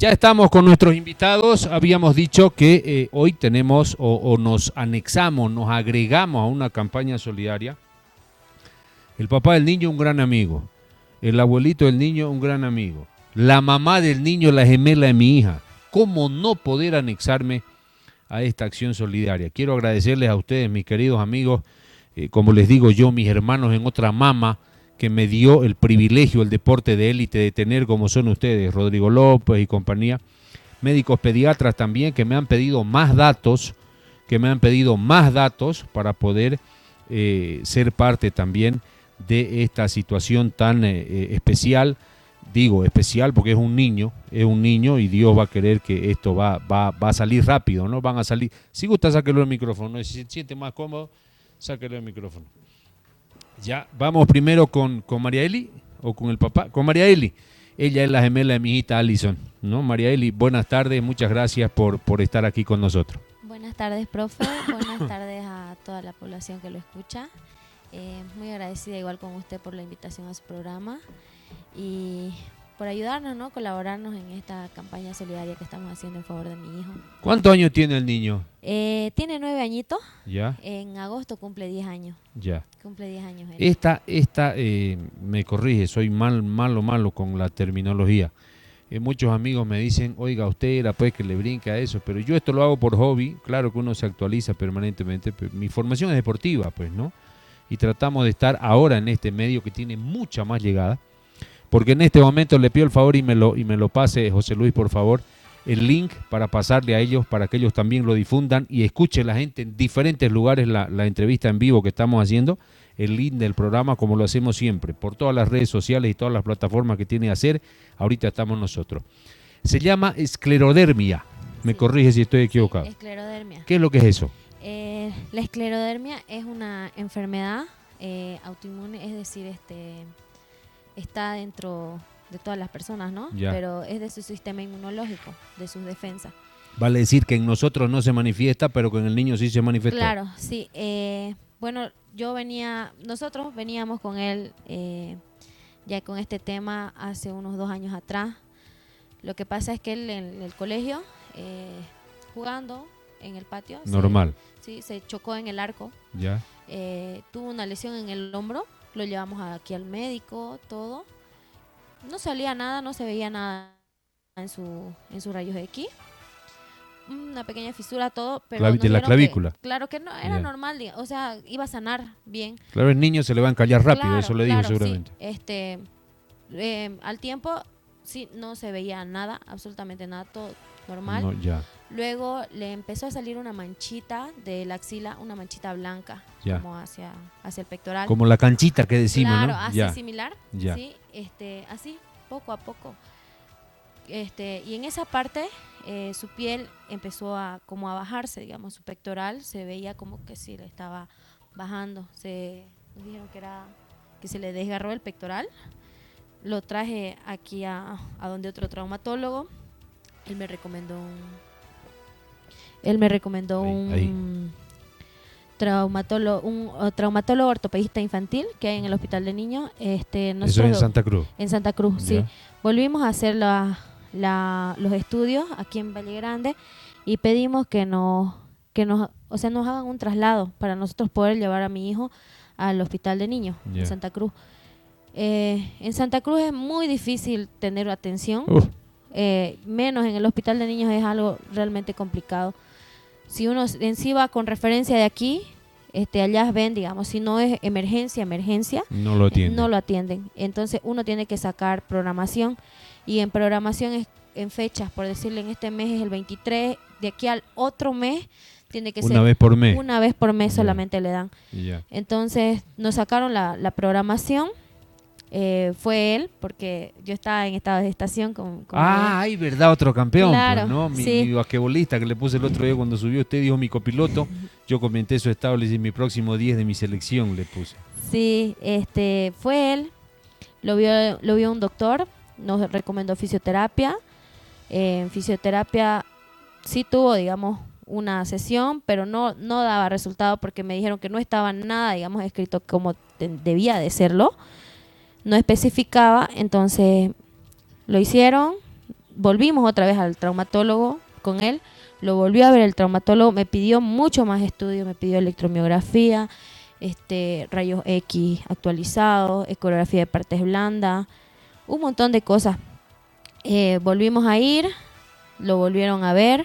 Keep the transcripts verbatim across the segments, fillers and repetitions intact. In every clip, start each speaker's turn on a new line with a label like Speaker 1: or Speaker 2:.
Speaker 1: Ya estamos con nuestros invitados. Habíamos dicho que eh, hoy tenemos o, o nos anexamos, nos agregamos a una campaña solidaria. El papá del niño, un gran amigo. El abuelito del niño, un gran amigo. La mamá del niño, la gemela de mi hija. ¿Cómo no poder anexarme a esta acción solidaria? Quiero agradecerles a ustedes, mis queridos amigos, eh, como les digo yo, mis hermanos en otra mama, que me dio el privilegio, el deporte de élite de tener como son ustedes, Rodrigo López y compañía, médicos pediatras también que me han pedido más datos, que me han pedido más datos para poder eh, ser parte también de esta situación tan eh, especial. Digo especial porque es un niño, es un niño y Dios va a querer que esto va, va, va a salir rápido, ¿no? Van a salir. Si gusta, sáquelo del micrófono, si se siente más cómodo, sáquelo del micrófono. Ya, vamos primero con, con María Eli o con el papá. Con María Eli. Ella es la gemela de mi hijita Alison, ¿no? María Eli, buenas tardes, muchas gracias por, por estar aquí con nosotros.
Speaker 2: Buenas tardes, profe. Buenas tardes a toda la población que lo escucha. Eh, muy agradecida igual con usted por la invitación a su programa y por ayudarnos, ¿no? Colaborarnos en esta campaña solidaria que estamos haciendo en favor de mi hijo.
Speaker 1: ¿Cuántos años tiene el niño?
Speaker 2: Eh, tiene nueve añitos.
Speaker 1: Ya.
Speaker 2: En agosto cumple diez años.
Speaker 1: Ya.
Speaker 2: Cumple diez años. Él.
Speaker 1: Esta, esta eh, me corrige, soy mal, malo, malo con la terminología. Eh, muchos amigos me dicen, oiga, usted era pues que le brinca a eso, pero yo esto lo hago por hobby. Claro que uno se actualiza permanentemente, pero mi formación es deportiva, pues, ¿no? Y tratamos de estar ahora en este medio que tiene mucha más llegada, porque en este momento le pido el favor y me lo, y me lo pase, José Luis, por favor, el link para pasarle a ellos, para que ellos también lo difundan y escuche la gente en diferentes lugares la, la entrevista en vivo que estamos haciendo, el link del programa como lo hacemos siempre, por todas las redes sociales y todas las plataformas que tiene que hacer, ahorita estamos nosotros. Se llama esclerodermia, me sí. corrige si estoy equivocado.
Speaker 2: Sí, esclerodermia.
Speaker 1: ¿Qué es lo que es eso?
Speaker 2: Eh, la esclerodermia es una enfermedad eh, autoinmune, es decir, este está dentro de todas las personas, ¿no? Ya. Pero es de su sistema inmunológico, de sus defensas.
Speaker 1: Vale decir que en nosotros no se manifiesta, pero que en el niño sí se manifestó.
Speaker 2: Claro, sí. Eh, bueno, yo venía, nosotros veníamos con él eh, ya con este tema hace unos dos años atrás. Lo que pasa es que él en el colegio, eh, jugando en el patio,
Speaker 1: normal.
Speaker 2: Se, sí, se chocó en el arco.
Speaker 1: Ya.
Speaker 2: Eh, tuvo una lesión en el hombro, lo llevamos aquí al médico, todo. No salía nada, no se veía nada en su en sus rayos X. Una pequeña fisura, todo, pero
Speaker 1: Clavi- de la clavícula.
Speaker 2: Que, claro que no, era yeah. normal, o sea, iba a sanar bien.
Speaker 1: Claro, el niño se le va a encallar rápido,
Speaker 2: claro,
Speaker 1: eso le
Speaker 2: claro,
Speaker 1: dijo seguramente.
Speaker 2: Sí. Este, eh, al tiempo, sí, no se veía nada, absolutamente nada, todo normal.
Speaker 1: No, ya.
Speaker 2: Luego le empezó a salir una manchita de la axila, una manchita blanca,
Speaker 1: ya.
Speaker 2: como hacia, hacia el pectoral.
Speaker 1: Como la canchita que decimos,
Speaker 2: claro,
Speaker 1: ¿no?
Speaker 2: así
Speaker 1: ya.
Speaker 2: similar,
Speaker 1: ya.
Speaker 2: sí, este, así, poco a poco. Este, y en esa parte eh, su piel empezó a como a bajarse, digamos, su pectoral se veía como que sí le estaba bajando. Se nos dijeron que era que se le desgarró el pectoral. Lo traje aquí a, a donde otro traumatólogo. Él me recomendó un él me recomendó
Speaker 1: ahí,
Speaker 2: un
Speaker 1: ahí.
Speaker 2: traumatólogo, un uh, traumatólogo ortopedista infantil que hay en el hospital de niños. Este, nosotros,
Speaker 1: Eso es en Santa Cruz.
Speaker 2: En Santa Cruz,
Speaker 1: ¿Ya?
Speaker 2: sí. Volvimos a hacer la, la, los estudios aquí en Valle Grande y pedimos que nos, que nos, o sea, nos hagan un traslado para nosotros poder llevar a mi hijo al hospital de niños
Speaker 1: ¿Ya?
Speaker 2: en Santa Cruz. Eh, en Santa Cruz es muy difícil tener atención,
Speaker 1: Uf.
Speaker 2: eh, menos en el hospital de niños es algo realmente complicado. Si uno en sí va con referencia de aquí, este, allá ven, digamos, si no es emergencia, emergencia,
Speaker 1: no lo atienden.
Speaker 2: Eh, no lo atienden. Entonces uno tiene que sacar programación y en programación es en fechas, por decirle, en este mes es el veintitrés, de aquí al otro mes tiene que
Speaker 1: una
Speaker 2: ser
Speaker 1: vez por mes.
Speaker 2: Una vez por mes
Speaker 1: yeah.
Speaker 2: solamente le dan.
Speaker 1: Yeah.
Speaker 2: Entonces nos sacaron la, la programación. Eh, fue él, porque yo estaba en estado de gestación con, con
Speaker 1: ah, ay, verdad, otro campeón,
Speaker 2: claro,
Speaker 1: pues, ¿no? Mi,
Speaker 2: sí.
Speaker 1: mi basquetbolista que le puse el otro día cuando subió, usted dijo mi copiloto, yo comenté su estado, le dije mi próximo diez de mi selección le puse.
Speaker 2: Sí, este, fue él, lo vio, lo vio un doctor, nos recomendó fisioterapia, eh, en fisioterapia sí tuvo, digamos, una sesión, pero no, no daba resultado porque me dijeron que no estaba nada, digamos, escrito como te, debía de serlo. No especificaba, entonces lo hicieron, volvimos otra vez al traumatólogo con él, lo volvió a ver el traumatólogo, me pidió mucho más estudios, me pidió electromiografía, este, rayos X actualizados, ecografía de partes blandas, un montón de cosas. Eh, volvimos a ir, lo volvieron a ver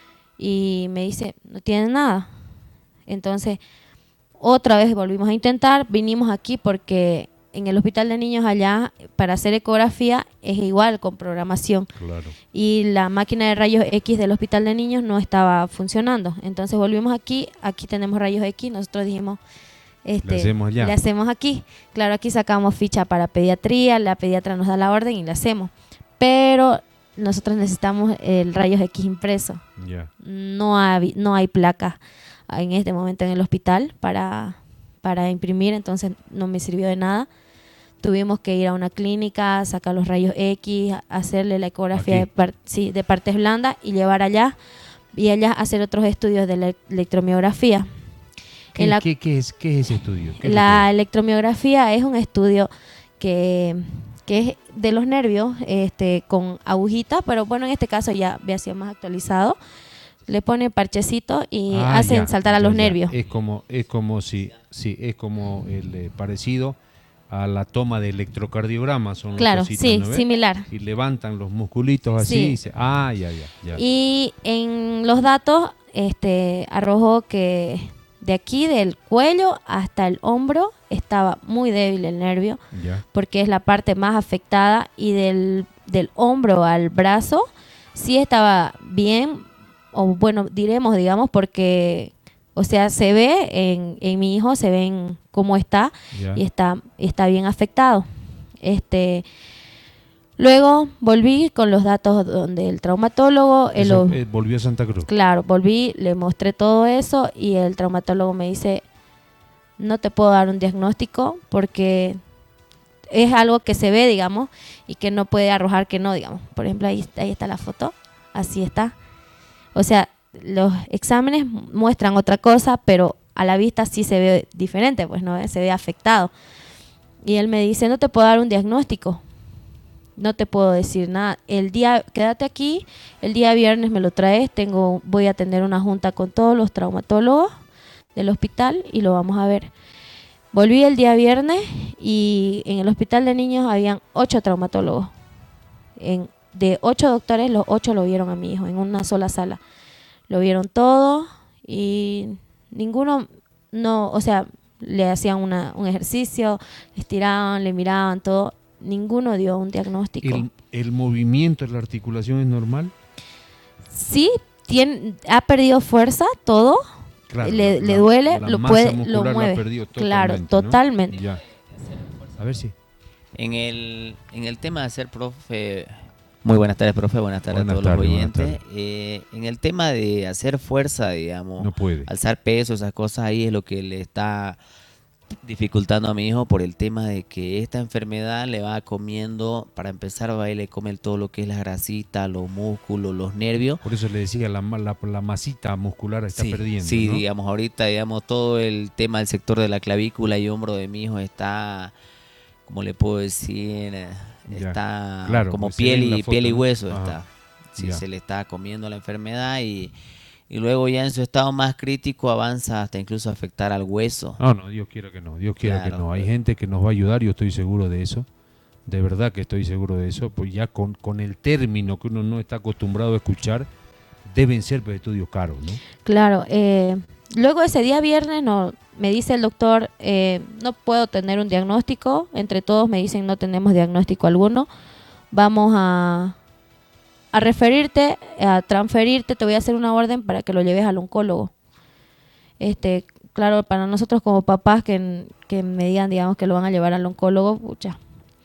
Speaker 2: y me dice, no tiene nada. Entonces, otra vez volvimos a intentar, vinimos aquí porque en el hospital de niños allá, para hacer ecografía, es igual con programación.
Speaker 1: Claro.
Speaker 2: Y la máquina de rayos X del hospital de niños no estaba funcionando. Entonces volvimos aquí, aquí tenemos rayos X, nosotros dijimos, este,
Speaker 1: le hacemos allá.
Speaker 2: Le hacemos aquí. Claro, aquí sacamos ficha para pediatría, la pediatra nos da la orden y le hacemos. Pero nosotros necesitamos el rayos X impreso.
Speaker 1: Yeah.
Speaker 2: No hay, no hay placas en este momento en el hospital para, para imprimir, entonces no me sirvió de nada. Tuvimos que ir a una clínica, sacar los rayos X, hacerle la ecografía de, par sí, de partes blandas y llevar allá y allá hacer otros estudios de la electromiografía.
Speaker 1: ¿Qué,
Speaker 2: en la,
Speaker 1: ¿qué, qué, es, ¿Qué es ese estudio? ¿Qué
Speaker 2: la
Speaker 1: es
Speaker 2: electromiografía es un estudio que, que es de los nervios, este, con agujitas, pero bueno, en este caso ya había sido más actualizado. Le pone parchecito y
Speaker 1: ah,
Speaker 2: hacen
Speaker 1: ya,
Speaker 2: saltar a
Speaker 1: ya,
Speaker 2: los
Speaker 1: ya.
Speaker 2: nervios.
Speaker 1: Es como, es como si, sí, es como el eh, parecido a la toma de electrocardiograma, son
Speaker 2: Claro,
Speaker 1: cositas,
Speaker 2: sí,
Speaker 1: ¿no ves?
Speaker 2: similar.
Speaker 1: Y levantan los musculitos así
Speaker 2: Sí.
Speaker 1: y se, ah, ya, ya, ya.
Speaker 2: Y en los datos este, arrojó que de aquí, del cuello hasta el hombro, estaba muy débil el nervio,
Speaker 1: Ya.
Speaker 2: porque es la parte más afectada, y del, del hombro al brazo sí estaba bien, o bueno, diremos, digamos, porque, o sea, se ve en, en mi hijo, se ven cómo está,
Speaker 1: Ya.
Speaker 2: y está, está bien afectado. Este, luego volví con los datos donde el traumatólogo, el,
Speaker 1: Eso, eh, volvió a Santa Cruz.
Speaker 2: claro, volví, le mostré todo eso y el traumatólogo me dice, no te puedo dar un diagnóstico porque es algo que se ve, digamos, y que no puede arrojar que no, digamos. Por ejemplo, ahí, ahí está la foto, así está. O sea, los exámenes muestran otra cosa, pero a la vista sí se ve diferente, pues no se ve afectado. Y él me dice, no te puedo dar un diagnóstico, no te puedo decir nada. El día, quédate aquí, el día viernes me lo traes, tengo, voy a tener una junta con todos los traumatólogos del hospital y lo vamos a ver. Volví el día viernes y en el hospital de niños habían ocho traumatólogos. En, de ocho doctores, los ocho lo vieron a mi hijo en una sola sala. Lo vieron todo y ninguno, no, o sea, le hacían una, un ejercicio, le estiraban, le miraban, todo. Ninguno dio un diagnóstico.
Speaker 1: ¿El, el movimiento de la articulación es normal?
Speaker 2: Sí, tiene, ha perdido fuerza, todo.
Speaker 1: Claro,
Speaker 2: le,
Speaker 1: la,
Speaker 2: le duele,
Speaker 1: la
Speaker 2: lo
Speaker 1: masa
Speaker 2: puede,
Speaker 1: muscular
Speaker 2: lo
Speaker 1: la ha
Speaker 2: mueve.
Speaker 1: perdido
Speaker 2: Claro,
Speaker 1: totalmente,
Speaker 2: totalmente.
Speaker 1: ¿no? Ya. A ver si.
Speaker 3: En el, en el tema de ser profe, muy buenas tardes, profe, buenas tardes
Speaker 1: Buenas
Speaker 3: a todos
Speaker 1: tardes,
Speaker 3: los
Speaker 1: buenas
Speaker 3: oyentes. Eh, en el tema de hacer fuerza, digamos,
Speaker 1: No puede.
Speaker 3: alzar peso, esas cosas, ahí es lo que le está dificultando a mi hijo por el tema de que esta enfermedad le va comiendo, para empezar, va y le come todo lo que es la grasita, los músculos, los nervios.
Speaker 1: Por eso le decía, la, la, la masita muscular está
Speaker 3: sí,
Speaker 1: perdiendo,
Speaker 3: Sí,
Speaker 1: ¿no?
Speaker 3: digamos, ahorita, digamos, todo el tema del sector de la clavícula y hombro de mi hijo está, como le puedo decir,
Speaker 1: Ya,
Speaker 3: está
Speaker 1: claro,
Speaker 3: como
Speaker 1: se ve
Speaker 3: piel
Speaker 1: en la
Speaker 3: y,
Speaker 1: foto,
Speaker 3: piel y
Speaker 1: ¿no?
Speaker 3: hueso.
Speaker 1: Ajá.
Speaker 3: Está. Sí,
Speaker 1: Ya.
Speaker 3: se le está comiendo la enfermedad y, y luego ya en su estado más crítico avanza hasta incluso afectar al hueso.
Speaker 1: No, no, Dios quiera que no, Dios quiera
Speaker 3: Claro.
Speaker 1: que no. Hay gente que nos va a ayudar, yo estoy seguro de eso. De verdad que estoy seguro de eso. Pues ya con, con el término que uno no está acostumbrado a escuchar, deben ser pues, estudios caros, ¿no?
Speaker 2: Claro, eh, luego ese día viernes no, me dice el doctor, eh, no puedo tener un diagnóstico, entre todos me dicen no tenemos diagnóstico alguno, vamos a, a referirte, a transferirte, te voy a hacer una orden para que lo lleves al oncólogo. Este, claro, para nosotros como papás que, que me digan, digamos, que lo van a llevar al oncólogo, pucha.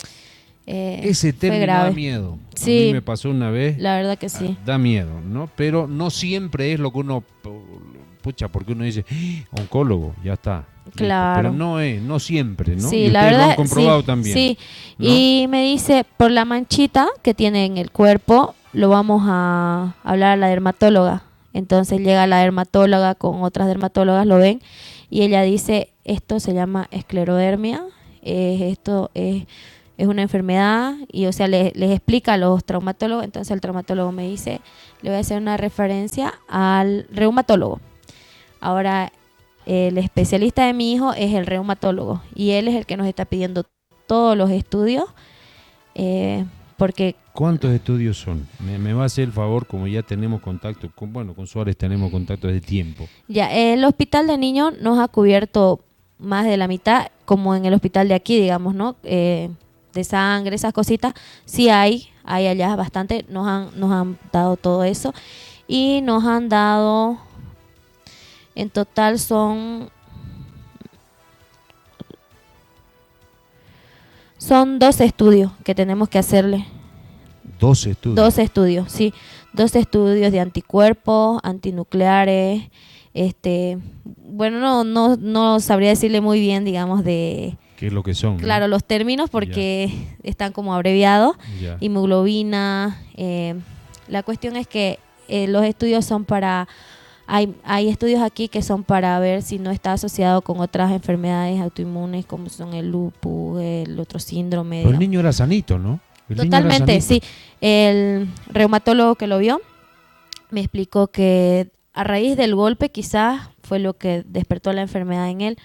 Speaker 2: Eh,
Speaker 1: Ese
Speaker 2: fue
Speaker 1: término
Speaker 2: grave.
Speaker 1: da miedo.
Speaker 2: Sí.
Speaker 1: A mí me pasó una vez.
Speaker 2: La verdad que sí.
Speaker 1: Da miedo, ¿no? Pero no siempre es lo que uno, pucha, porque uno dice, ¡ah! Oncólogo, ya está. Listo.
Speaker 2: Claro.
Speaker 1: Pero no es, no siempre, ¿no?
Speaker 2: Sí,
Speaker 1: y
Speaker 2: la
Speaker 1: ustedes
Speaker 2: verdad,
Speaker 1: lo han comprobado
Speaker 2: sí,
Speaker 1: también.
Speaker 2: Sí,
Speaker 1: ¿no?
Speaker 2: y me dice, por la manchita que tiene en el cuerpo, lo vamos a hablar a la dermatóloga. Entonces llega la dermatóloga con otras dermatólogas, lo ven, y ella dice, esto se llama esclerodermia, eh, esto es es una enfermedad, y o sea, les, les explica a los traumatólogos. Entonces el traumatólogo me dice, le voy a hacer una referencia al reumatólogo. Ahora, el especialista de mi hijo es el reumatólogo, y él es el que nos está pidiendo todos los estudios, eh, porque...
Speaker 1: ¿Cuántos estudios son? Me, me va a hacer el favor, como ya tenemos contacto, con, bueno, con Suárez tenemos contacto desde tiempo.
Speaker 2: Ya, el hospital de niños nos ha cubierto más de la mitad, como en el hospital de aquí, digamos, ¿no? Eh, de sangre, esas cositas, sí hay, hay allá bastante, nos han, nos han dado todo eso, y nos han dado, en total son, son dos estudios que tenemos que hacerle.
Speaker 1: Dos estudios.
Speaker 2: Dos estudios, sí. Dos estudios de anticuerpos, antinucleares. Este, bueno, no, no, no sabría decirle muy bien, digamos, de...
Speaker 1: ¿Qué es lo que son?
Speaker 2: Claro,
Speaker 1: ¿no?
Speaker 2: los términos, porque ya están como abreviados.
Speaker 1: Ya.
Speaker 2: Hemoglobina. Eh, la cuestión es que eh, los estudios son para... Hay, hay estudios aquí que son para ver si no está asociado con otras enfermedades autoinmunes, como son el lupus, el otro síndrome.
Speaker 1: Pero el
Speaker 2: digamos.
Speaker 1: niño era sanito, ¿no? El niño era
Speaker 2: Totalmente,
Speaker 1: sanito.
Speaker 2: sí. El reumatólogo que lo vio me explicó que a raíz del golpe quizás fue lo que despertó la enfermedad en él.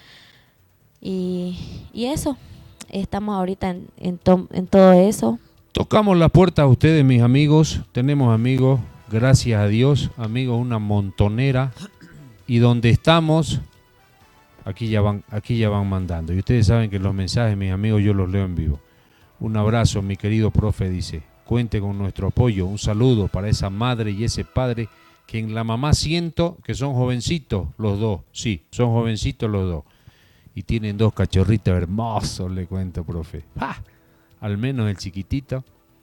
Speaker 2: Y, y eso, estamos ahorita en, en, to, en todo eso.
Speaker 1: Tocamos la puerta a ustedes, mis amigos. Tenemos amigos, gracias a Dios, amigos, una montonera. Y donde estamos, aquí ya van, aquí ya van mandando. Y ustedes saben que los mensajes, mis amigos, yo los leo en vivo. Un abrazo, mi querido profe, dice. Cuente con nuestro apoyo. Un saludo para esa madre y ese padre que en la mamá siento que son jovencitos los dos. Sí, son jovencitos los dos. Y tienen dos cachorritos hermosos, le cuento, profe. ¡Ah! Al menos el chiquitito.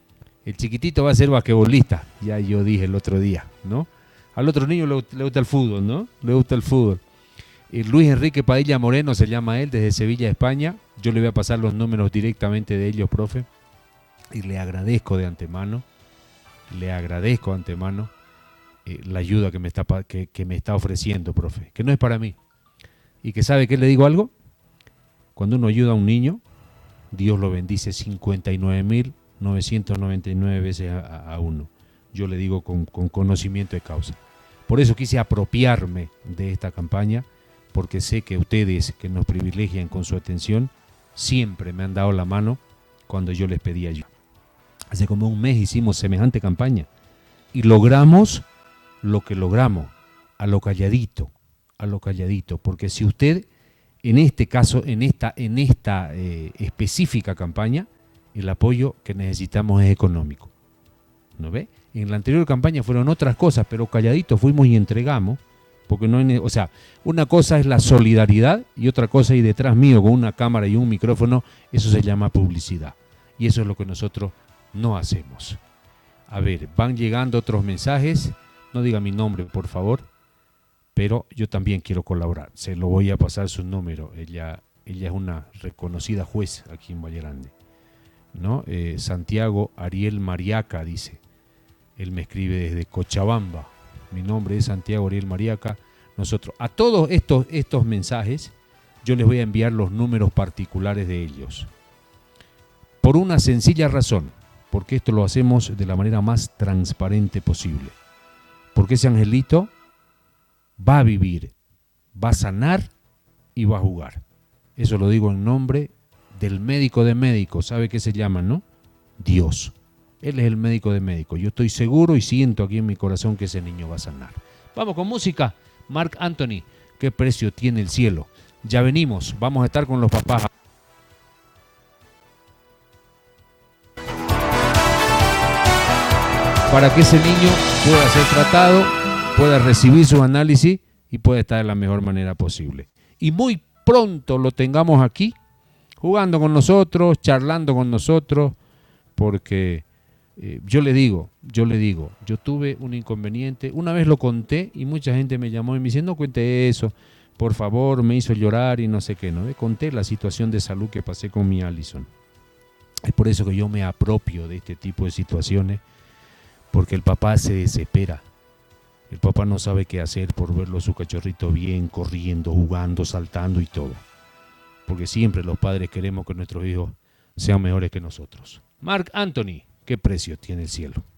Speaker 1: El chiquitito va a ser basquetbolista, ya yo dije el otro día, ¿no? Al otro niño le, le gusta el fútbol, ¿no? Le gusta el fútbol. Y Luis Enrique Padilla Moreno se llama él, desde Sevilla, España. Yo le voy a pasar los números directamente de ellos, profe. Y le agradezco de antemano, le agradezco de antemano eh, la ayuda que me, está, que, que me está ofreciendo, profe. Que no es para mí. Y que sabe que le digo algo. Cuando uno ayuda a un niño, Dios lo bendice cincuenta y nueve mil novecientas noventa y nueve veces a, a uno. Yo le digo con, con conocimiento de causa. Por eso quise apropiarme de esta campaña, porque sé que ustedes que nos privilegian con su atención, siempre me han dado la mano cuando yo les pedí ayuda. Hace como un mes hicimos semejante campaña y logramos lo que logramos, a lo calladito, a lo calladito, porque si usted, en este caso, en esta, en esta eh, específica campaña, el apoyo que necesitamos es económico, ¿no ve? En la anterior campaña fueron otras cosas, pero calladitos fuimos y entregamos, porque no hay, o sea, una cosa es la solidaridad y otra cosa, y detrás mío con una cámara y un micrófono, eso se llama publicidad, y eso es lo que nosotros no hacemos. A ver, van llegando otros mensajes, no diga mi nombre, por favor, pero yo también quiero colaborar, se lo voy a pasar su número, ella, ella es una reconocida juez aquí en Valle Grande, ¿no? Eh, Santiago Ariel Mariaca dice, él me escribe desde Cochabamba, mi nombre es Santiago Ariel Mariaca. Nosotros, a todos estos, estos mensajes, yo les voy a enviar los números particulares de ellos, por una sencilla razón, porque esto lo hacemos de la manera más transparente posible, porque ese angelito va a vivir, va a sanar y va a jugar. Eso lo digo en nombre del médico de médicos. ¿Sabe qué se llama, no? Dios. Él es el médico de médicos. Yo estoy seguro y siento aquí en mi corazón que ese niño va a sanar. Vamos con música. Marc Anthony, ¿qué precio tiene el cielo? Ya venimos, vamos a estar con los papás. Para que ese niño pueda ser tratado, pueda recibir su análisis y pueda estar de la mejor manera posible. Y muy pronto lo tengamos aquí, jugando con nosotros, charlando con nosotros, porque eh, yo le digo, yo le digo, yo tuve un inconveniente, una vez lo conté y mucha gente me llamó y me dice, no cuente eso, por favor, me hizo llorar y no sé qué, ¿no? Conté la situación de salud que pasé con mi Allison. Es por eso que yo me apropio de este tipo de situaciones, porque el papá se desespera. El papá no sabe qué hacer por verlo a su cachorrito bien, corriendo, jugando, saltando y todo. Porque siempre los padres queremos que nuestros hijos sean mejores que nosotros. Marc Anthony, ¿qué precio tiene el cielo?